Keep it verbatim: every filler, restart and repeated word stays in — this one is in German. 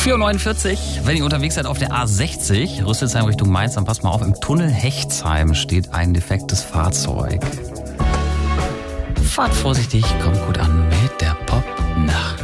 vier Uhr neunundvierzig, wenn ihr unterwegs seid auf der A sechzig, Rüsselsheim Richtung Mainz, dann passt mal auf, im Tunnel Hechtsheim steht ein defektes Fahrzeug. Fahrt vorsichtig, kommt gut an mit der Pop-Nacht.